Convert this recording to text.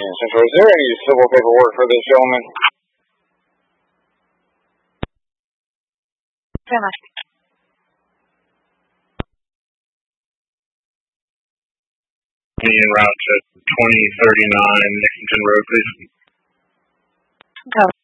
Central. Is there any civil paperwork for this gentleman? Very much. En route to 2039 Lexington Road, please. Go.